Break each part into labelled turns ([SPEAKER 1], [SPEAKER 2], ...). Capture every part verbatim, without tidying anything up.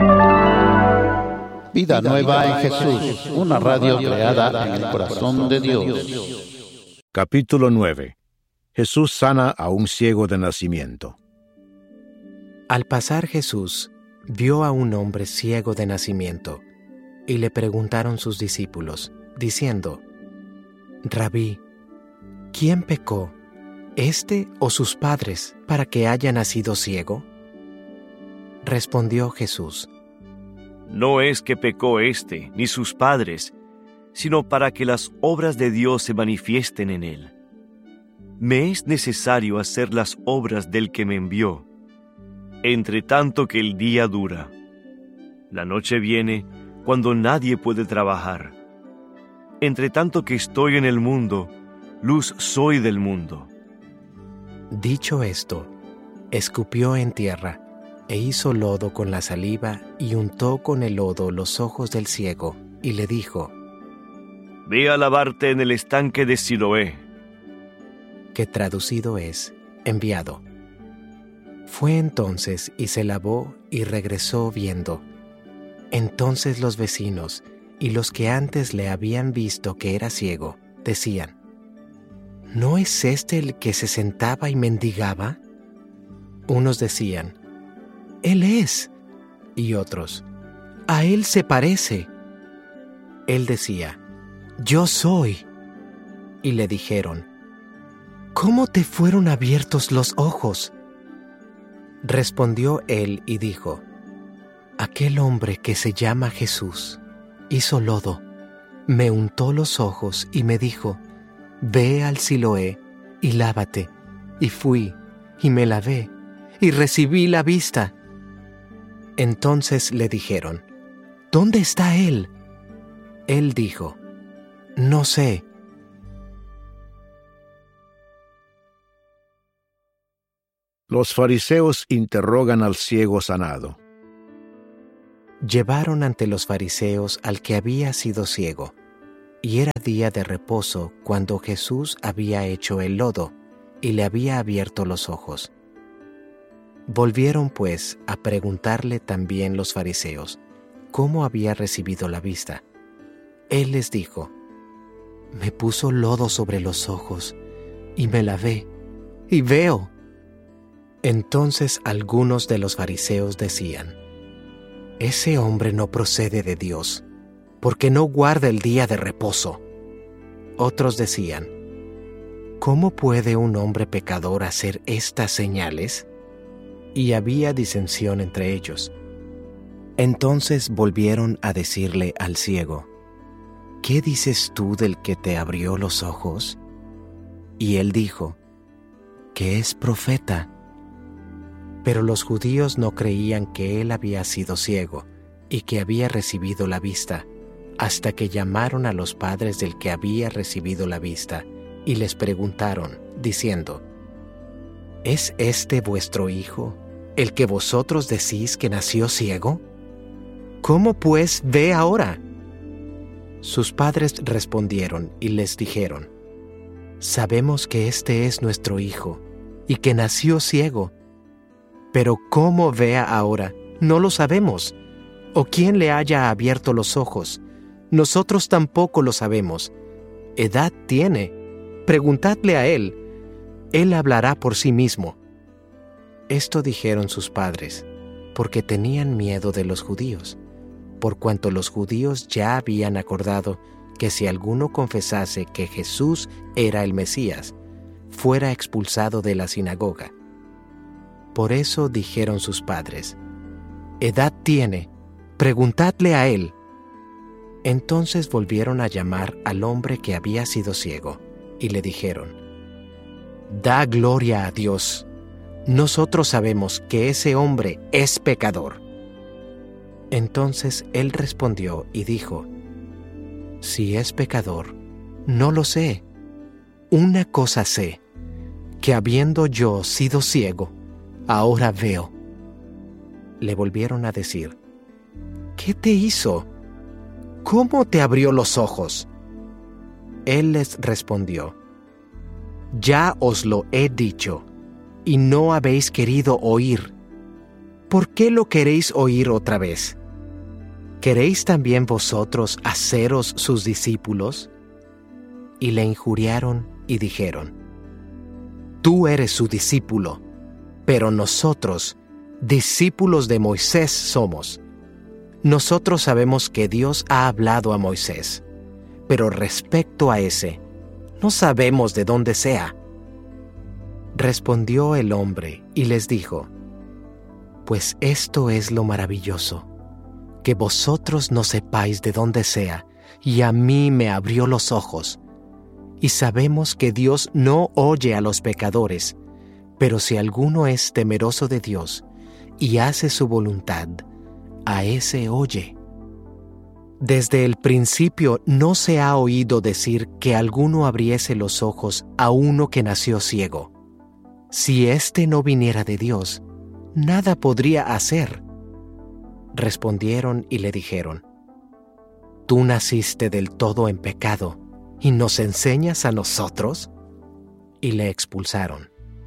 [SPEAKER 1] Vida Nueva en Jesús, una radio creada en el corazón de Dios.
[SPEAKER 2] Capítulo nueve. Jesús sana a un ciego de nacimiento.
[SPEAKER 3] Al pasar Jesús, vio a un hombre ciego de nacimiento, y le preguntaron sus discípulos, diciendo: Rabí, ¿quién pecó, éste o sus padres, para que haya nacido ciego? Respondió Jesús:
[SPEAKER 4] No es que pecó éste ni sus padres, sino para que las obras de Dios se manifiesten en él. Me es necesario hacer las obras del que me envió, entre tanto que el día dura. La noche viene cuando nadie puede trabajar. Entre tanto que estoy en el mundo, luz soy del mundo.
[SPEAKER 3] Dicho esto, escupió en tierra, e hizo lodo con la saliva, y untó con el lodo los ojos del ciego, y le dijo:
[SPEAKER 4] Ve a lavarte en el estanque de Siloé.
[SPEAKER 3] Que traducido es, enviado. Fue entonces y se lavó y regresó viendo. Entonces los vecinos y los que antes le habían visto que era ciego, decían: ¿No es este el que se sentaba y mendigaba? Unos decían: Él es. Y otros: A él se parece. Él decía: Yo soy. Y le dijeron: ¿Cómo te fueron abiertos los ojos? Respondió él y dijo: Aquel hombre que se llama Jesús hizo lodo, me untó los ojos y me dijo: Ve al Siloé y lávate. Y fui y me lavé y recibí la vista. Entonces le dijeron: ¿Dónde está él? Él dijo: No sé.
[SPEAKER 2] Los fariseos interrogan al ciego sanado.
[SPEAKER 3] Llevaron ante los fariseos al que había sido ciego, y era día de reposo cuando Jesús había hecho el lodo y le había abierto los ojos. Volvieron pues a preguntarle también los fariseos cómo había recibido la vista. Él les dijo: Me puso lodo sobre los ojos y me lavé y veo. Entonces algunos de los fariseos decían: Ese hombre no procede de Dios, porque no guarda el día de reposo. Otros decían: ¿Cómo puede un hombre pecador hacer estas señales? Y había disensión entre ellos. Entonces volvieron a decirle al ciego: ¿Qué dices tú del que te abrió los ojos? Y él dijo: Que es profeta. Pero los judíos no creían que él había sido ciego y que había recibido la vista, hasta que llamaron a los padres del que había recibido la vista y les preguntaron, diciendo: ¿Es este vuestro hijo, el que vosotros decís que nació ciego? ¿Cómo pues ve ahora? Sus padres respondieron y les dijeron: Sabemos que este es nuestro hijo y que nació ciego. Pero cómo vea ahora, no lo sabemos, o quién le haya abierto los ojos. Nosotros tampoco lo sabemos. Edad tiene, preguntadle a él, él hablará por sí mismo. Esto dijeron sus padres, porque tenían miedo de los judíos, por cuanto los judíos ya habían acordado que si alguno confesase que Jesús era el Mesías, fuera expulsado de la sinagoga. Por eso dijeron sus padres: Edad tiene, preguntadle a él. Entonces volvieron a llamar al hombre que había sido ciego, y le dijeron: Da gloria a Dios. Nosotros sabemos que ese hombre es pecador. Entonces él respondió y dijo: Si es pecador, no lo sé. Una cosa sé, que habiendo yo sido ciego, ahora veo. Le volvieron a decir: ¿Qué te hizo? ¿Cómo te abrió los ojos? Él les respondió: Ya os lo he dicho, y no habéis querido oír. ¿por qué lo queréis oír otra vez? ¿Queréis también vosotros haceros sus discípulos? Y le injuriaron y dijeron: Tú eres su discípulo, pero nosotros, discípulos de Moisés somos. Nosotros sabemos que Dios ha hablado a Moisés, pero respecto a ese, no sabemos de dónde sea. Respondió el hombre y les dijo: Pues esto es lo maravilloso, que vosotros no sepáis de dónde sea, y a mí me abrió los ojos. Y sabemos que Dios no oye a los pecadores, pero si alguno es temeroso de Dios y hace su voluntad, a ese oye. Desde el principio no se ha oído decir que alguno abriese los ojos a uno que nació ciego. Si éste no viniera de Dios, nada podría hacer. Respondieron y le dijeron: ¿Tú naciste del todo en pecado y nos enseñas a nosotros? Y le expulsaron.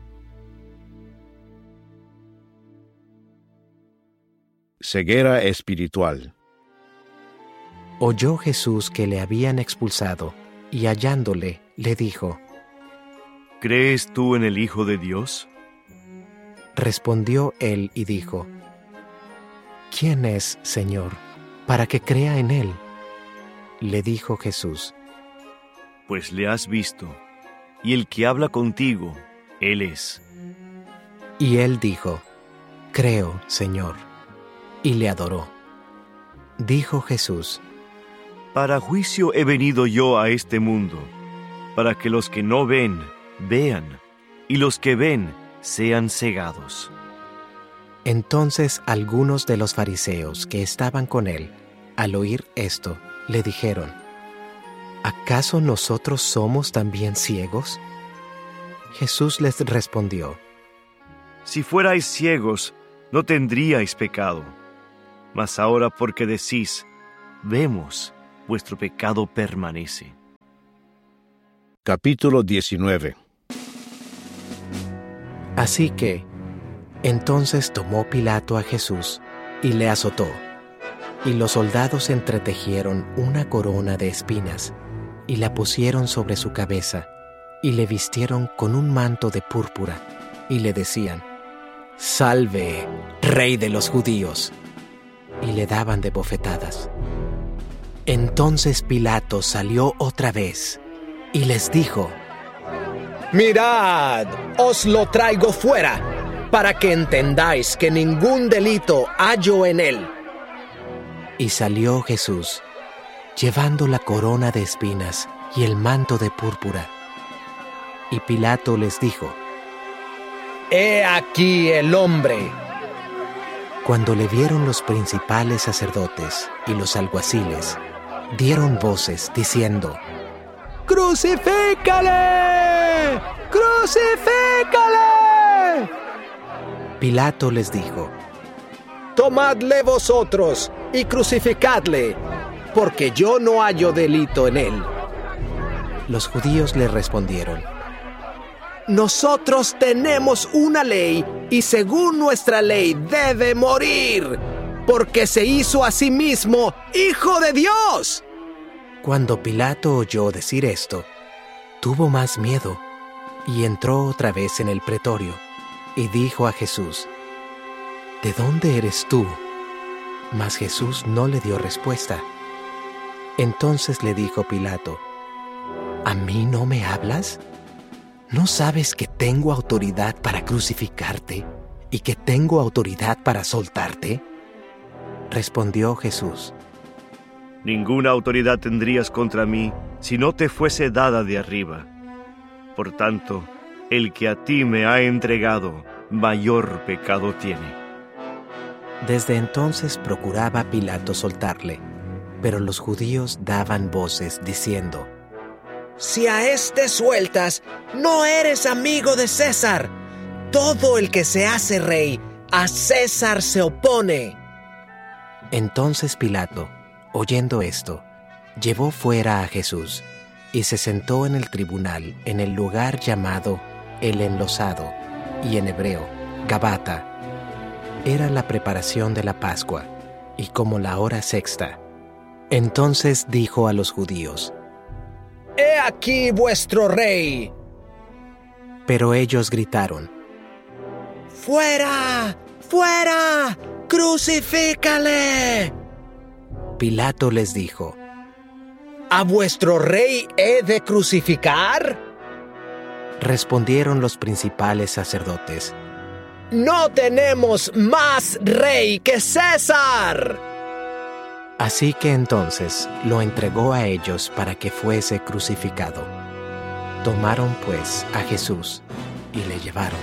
[SPEAKER 2] Ceguera espiritual.
[SPEAKER 3] Oyó Jesús que le habían expulsado, y hallándole, le dijo:
[SPEAKER 4] ¿Crees tú en el Hijo de Dios?
[SPEAKER 3] Respondió él y dijo: ¿Quién es, Señor, para que crea en él? Le dijo Jesús:
[SPEAKER 4] Pues le has visto, y el que habla contigo, él es.
[SPEAKER 3] Y él dijo: Creo, Señor, y le adoró. Dijo Jesús:
[SPEAKER 4] Para juicio he venido yo a este mundo, para que los que no ven, vean, y los que ven, sean cegados.
[SPEAKER 3] Entonces algunos de los fariseos que estaban con él, al oír esto, le dijeron: ¿Acaso nosotros somos también ciegos? Jesús les respondió:
[SPEAKER 4] Si fuerais ciegos, no tendríais pecado. Mas ahora porque decís: vemos, vuestro pecado permanece.
[SPEAKER 2] Capítulo diecinueve.
[SPEAKER 3] Así que, entonces tomó Pilato a Jesús y le azotó, y los soldados entretejieron una corona de espinas, y la pusieron sobre su cabeza, y le vistieron con un manto de púrpura, y le decían: Salve, Rey de los judíos. Y le daban de bofetadas. Entonces Pilato salió otra vez, y les dijo: Mirad, os lo traigo fuera, para que entendáis que ningún delito hallo en él. Y salió Jesús, llevando la corona de espinas y el manto de púrpura. Y Pilato les dijo: He aquí el hombre. Cuando le vieron los principales sacerdotes y los alguaciles, dieron voces diciendo: ¡Crucifícale! ¡Crucifícale! Pilato les dijo: Tomadle vosotros y crucificadle, porque yo no hallo delito en él. Los judíos le respondieron: Nosotros tenemos una ley, y según nuestra ley debe morir, porque se hizo a sí mismo Hijo de Dios. Cuando Pilato oyó decir esto, tuvo más miedo, y entró otra vez en el pretorio, y dijo a Jesús: ¿De dónde eres tú? Mas Jesús no le dio respuesta. Entonces le dijo Pilato: ¿A mí no me hablas? ¿No sabes que tengo autoridad para crucificarte y que tengo autoridad para soltarte? Respondió Jesús:
[SPEAKER 4] Ninguna autoridad tendrías contra mí si no te fuese dada de arriba. Por tanto, el que a ti me ha entregado, mayor pecado tiene.
[SPEAKER 3] Desde entonces procuraba Pilato soltarle, pero los judíos daban voces diciendo: Si a éste sueltas, no eres amigo de César. Todo el que se hace rey, a César se opone. Entonces Pilato, oyendo esto, llevó fuera a Jesús y se sentó en el tribunal en el lugar llamado El Enlosado, y en hebreo, Gabata. Era la preparación de la Pascua, y como la hora sexta. Entonces dijo a los judíos:
[SPEAKER 5] «He aquí vuestro rey».
[SPEAKER 3] Pero ellos gritaron:
[SPEAKER 5] «¡Fuera! ¡Fuera! ¡Crucifícale!».
[SPEAKER 3] Pilato les dijo:
[SPEAKER 5] ¿A vuestro rey he de crucificar?
[SPEAKER 3] Respondieron los principales sacerdotes:
[SPEAKER 5] «No tenemos más rey que César».
[SPEAKER 3] Así que entonces lo entregó a ellos para que fuese crucificado. Tomaron pues a Jesús y le llevaron.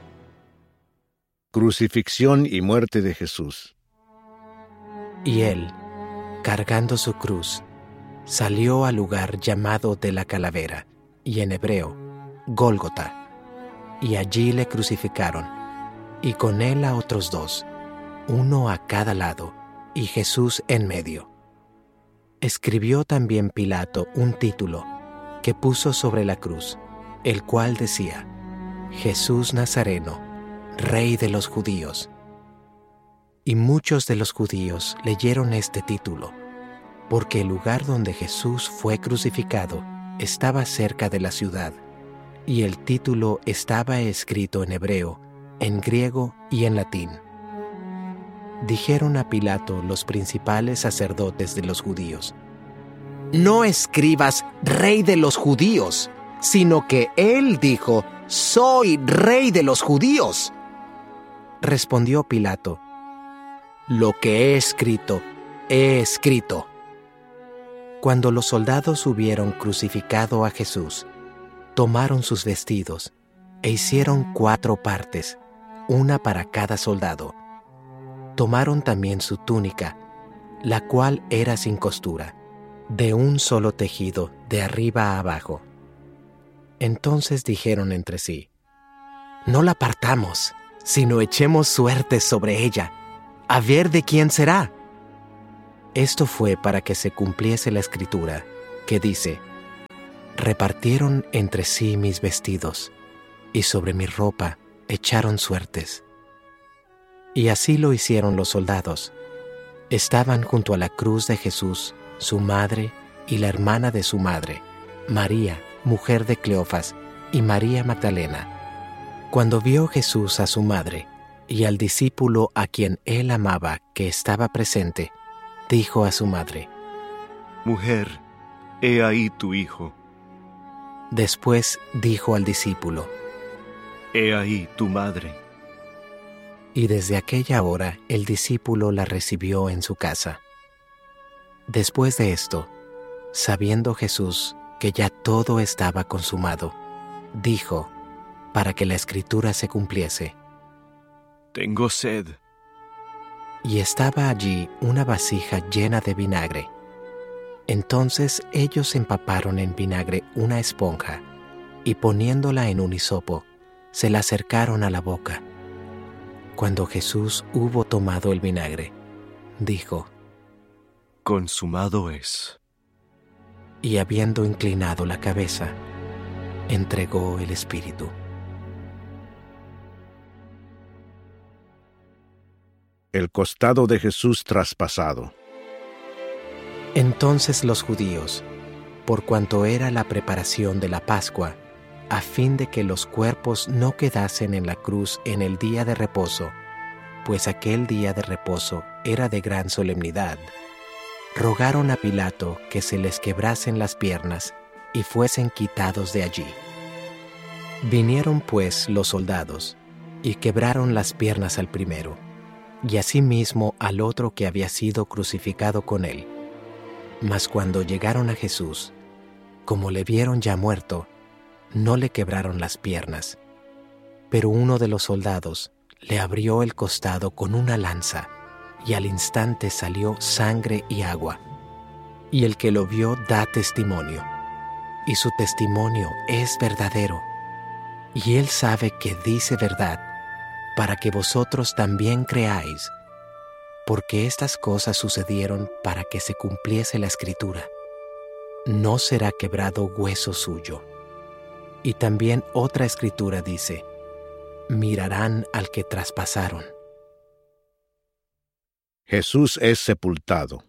[SPEAKER 2] Crucifixión y muerte de Jesús.
[SPEAKER 3] Y él, cargando su cruz, salió al lugar llamado de la Calavera, y en hebreo, Gólgota, y allí le crucificaron, y con él a otros dos, uno a cada lado, y Jesús en medio. Escribió también Pilato un título que puso sobre la cruz, el cual decía: Jesús Nazareno, Rey de los Judíos. Y muchos de los judíos leyeron este título, porque el lugar donde Jesús fue crucificado estaba cerca de la ciudad, y el título estaba escrito en hebreo, en griego y en latín. Dijeron a Pilato los principales sacerdotes de los judíos: «No escribas Rey de los Judíos, sino que él dijo: Soy Rey de los Judíos». Respondió Pilato: «Lo que he escrito, he escrito». Cuando los soldados hubieron crucificado a Jesús, tomaron sus vestidos e hicieron cuatro partes, una para cada soldado. Tomaron también su túnica, la cual era sin costura, de un solo tejido, de arriba a abajo. Entonces dijeron entre sí: «No la partamos, sino echemos suertes sobre ella, a ver de quién será». Esto fue para que se cumpliese la escritura, que dice: «Repartieron entre sí mis vestidos, y sobre mi ropa echaron suertes». Y así lo hicieron los soldados. Estaban junto a la cruz de Jesús su madre y la hermana de su madre, María, mujer de Cleofas, y María Magdalena. Cuando vio Jesús a su madre y al discípulo a quien él amaba que estaba presente, dijo a su madre:
[SPEAKER 4] «Mujer, he ahí tu hijo».
[SPEAKER 3] Después dijo al discípulo:
[SPEAKER 4] «He ahí tu madre».
[SPEAKER 3] Y desde aquella hora el discípulo la recibió en su casa. Después de esto, sabiendo Jesús que ya todo estaba consumado, dijo, para que la escritura se cumpliese:
[SPEAKER 4] «Tengo sed».
[SPEAKER 3] Y estaba allí una vasija llena de vinagre. Entonces ellos empaparon en vinagre una esponja, y poniéndola en un hisopo, se la acercaron a la boca. Cuando Jesús hubo tomado el vinagre, dijo:
[SPEAKER 4] «Consumado es».
[SPEAKER 3] Y habiendo inclinado la cabeza, entregó el espíritu.
[SPEAKER 2] El costado de Jesús traspasado.
[SPEAKER 3] Entonces los judíos, por cuanto era la preparación de la Pascua, a fin de que los cuerpos no quedasen en la cruz en el día de reposo, pues aquel día de reposo era de gran solemnidad, rogaron a Pilato que se les quebrasen las piernas y fuesen quitados de allí. Vinieron pues los soldados y quebraron las piernas al primero, y asimismo al otro que había sido crucificado con él. Mas cuando llegaron a Jesús, como le vieron ya muerto, no le quebraron las piernas. Pero uno de los soldados le abrió el costado con una lanza, y al instante salió sangre y agua. Y el que lo vio da testimonio, y su testimonio es verdadero. Y él sabe que dice verdad, para que vosotros también creáis, porque estas cosas sucedieron para que se cumpliese la Escritura: no será quebrado hueso suyo. Y también otra Escritura dice: mirarán al que traspasaron.
[SPEAKER 2] Jesús es sepultado.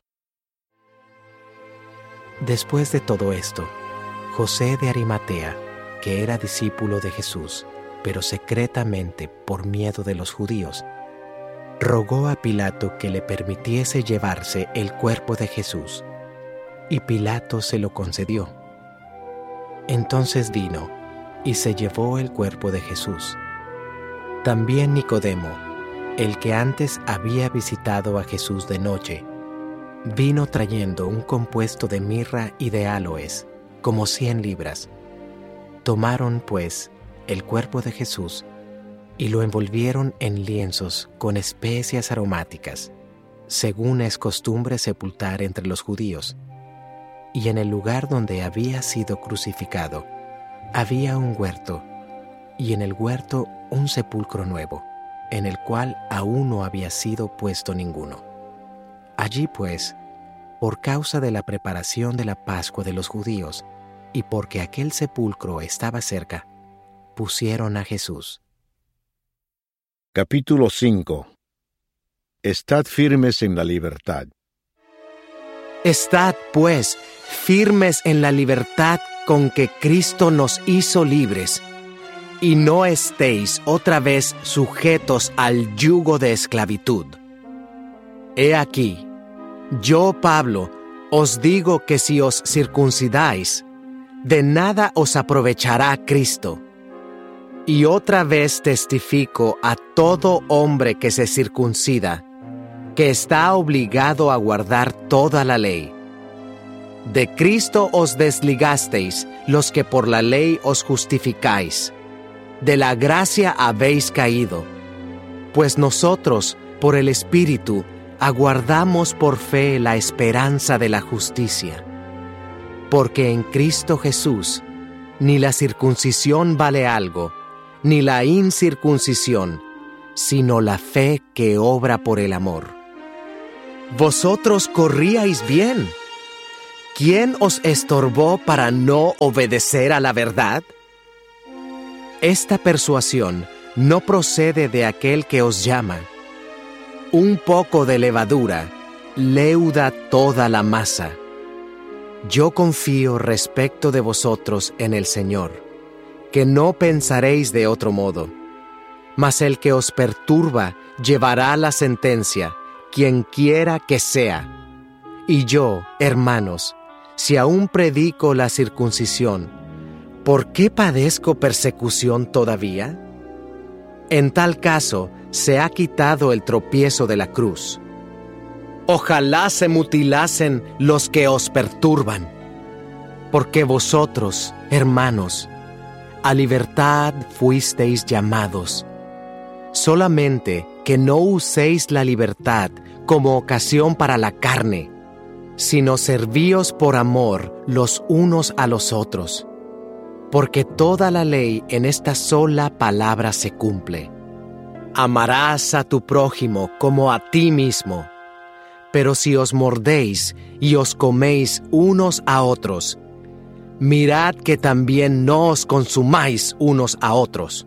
[SPEAKER 3] Después de todo esto, José de Arimatea, que era discípulo de Jesús, pero secretamente por miedo de los judíos, rogó a Pilato que le permitiese llevarse el cuerpo de Jesús, y Pilato se lo concedió. Entonces vino y se llevó el cuerpo de Jesús. También Nicodemo, el que antes había visitado a Jesús de noche, vino trayendo un compuesto de mirra y de áloes, como cien libras. Tomaron, pues, el cuerpo de Jesús y lo envolvieron en lienzos con especias aromáticas, según es costumbre sepultar entre los judíos. Y en el lugar donde había sido crucificado, había un huerto, y en el huerto un sepulcro nuevo, en el cual aún no había sido puesto ninguno. Allí, pues, por causa de la preparación de la Pascua de los judíos, y porque aquel sepulcro estaba cerca, pusieron a Jesús.
[SPEAKER 2] Capítulo cinco. Estad firmes en la libertad.
[SPEAKER 5] Estad, pues, firmes en la libertad con que Cristo nos hizo libres, y no estéis otra vez sujetos al yugo de esclavitud. He aquí, yo, Pablo, os digo que si os circuncidáis, de nada os aprovechará Cristo. Y otra vez testifico a todo hombre que se circuncida, que está obligado a guardar toda la ley. De Cristo os desligasteis los que por la ley os justificáis. De la gracia habéis caído, pues nosotros, por el Espíritu, aguardamos por fe la esperanza de la justicia. Porque en Cristo Jesús, ni la circuncisión vale algo, ni la incircuncisión, sino la fe que obra por el amor. Vosotros corríais bien. ¿Quién os estorbó para no obedecer a la verdad? Esta persuasión no procede de aquel que os llama. Un poco de levadura leuda toda la masa. Yo confío respecto de vosotros en el Señor, que no pensaréis de otro modo. Mas el que os perturba llevará la sentencia, quien quiera que sea. Y yo, hermanos, si aún predico la circuncisión, ¿por qué padezco persecución todavía? En tal caso, se ha quitado el tropiezo de la cruz. Ojalá se mutilasen los que os perturban, porque vosotros, hermanos, a libertad fuisteis llamados. Solamente que no uséis la libertad como ocasión para la carne, sino servíos por amor los unos a los otros. Porque toda la ley en esta sola palabra se cumple: amarás a tu prójimo como a ti mismo. Pero si os mordéis y os coméis unos a otros, mirad que también no os consumáis unos a otros.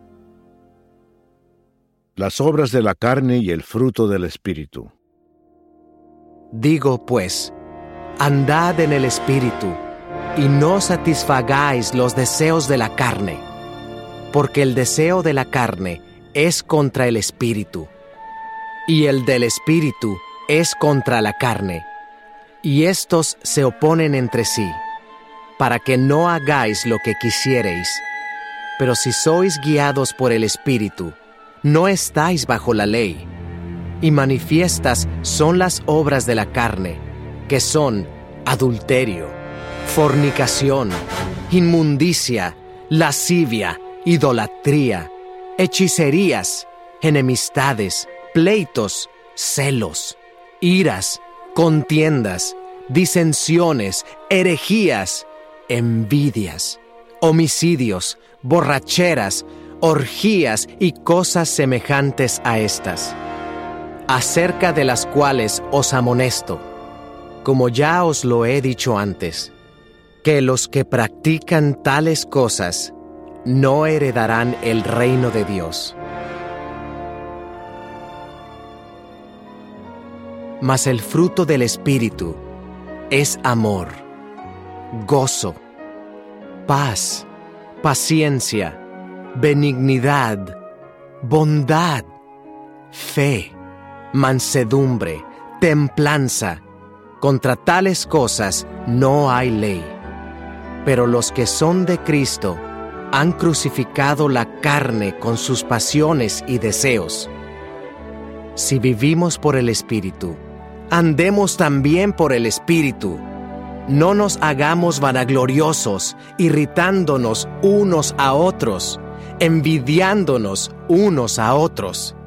[SPEAKER 2] Las obras de la carne y el fruto del Espíritu.
[SPEAKER 5] Digo, pues, andad en el Espíritu, y no satisfagáis los deseos de la carne, porque el deseo de la carne es contra el Espíritu, y el del Espíritu es contra la carne, y éstos se oponen entre sí, para que no hagáis lo que quisiereis. Pero si sois guiados por el Espíritu, no estáis bajo la ley. Y manifiestas son las obras de la carne, que son adulterio, fornicación, inmundicia, lascivia, idolatría, hechicerías, enemistades, pleitos, celos, iras, contiendas, disensiones, herejías, envidias, homicidios, borracheras, orgías y cosas semejantes a estas, acerca de las cuales os amonesto, como ya os lo he dicho antes, que los que practican tales cosas no heredarán el reino de Dios. Mas el fruto del Espíritu es amor, gozo, paz, paciencia, benignidad, bondad, fe, mansedumbre, templanza. Contra tales cosas no hay ley. Pero los que son de Cristo han crucificado la carne con sus pasiones y deseos. Si vivimos por el Espíritu, andemos también por el Espíritu. No nos hagamos vanagloriosos, irritándonos unos a otros, envidiándonos unos a otros.